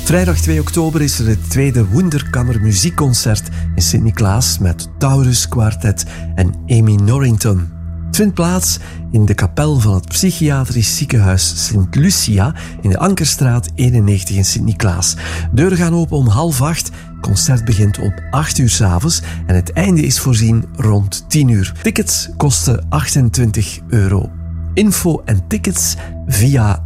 Vrijdag 2 oktober is er het tweede Wunderkammer muziekconcert in Sint-Niklaas met Taurus Quartet en Amy Norrington. Het vindt plaats in de kapel van het psychiatrisch ziekenhuis Sint Lucia in de Ankerstraat 91 in Sint-Niklaas. Deuren gaan open om 7:30. Het concert begint om 8:00 s'avonds en het einde is voorzien rond 10:00. Tickets kosten €28. Info en tickets via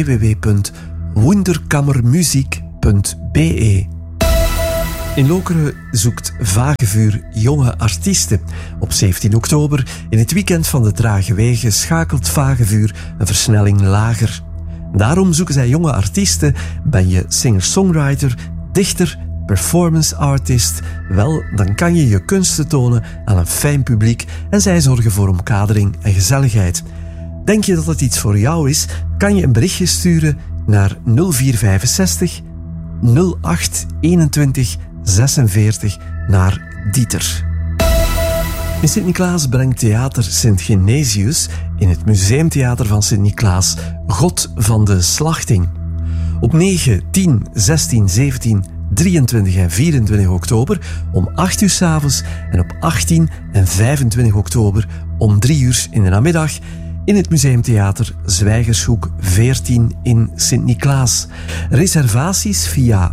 www.wunderkammermuziek.be. In Lokeren zoekt Vagevuur jonge artiesten. Op 17 oktober, in het weekend van de Trage Wegen, schakelt Vagevuur een versnelling lager. Daarom zoeken zij jonge artiesten. Ben je singer-songwriter, dichter, performance artist? Wel, dan kan je je kunsten tonen aan een fijn publiek en zij zorgen voor omkadering en gezelligheid. Denk je dat het iets voor jou is? Kan je een berichtje sturen naar 0465 08 21 46 naar Dieter. In Sint-Niklaas brengt Theater Sint Genesius in het Museumtheater van Sint-Niklaas God van de Slachting. Op 9, 10, 16, 17, 23 en 24 oktober om 8:00 s'avonds en op 18 en 25 oktober om 3:00 in de namiddag in het Museumtheater Zwijgershoek 14 in Sint-Niklaas. Reservaties via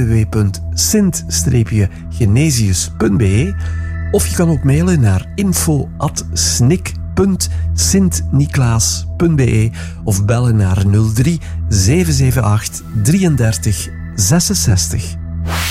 www.sint-genesius.be of je kan ook mailen naar info@snik.sintniklaas.be of bellen naar 03 778 33 66.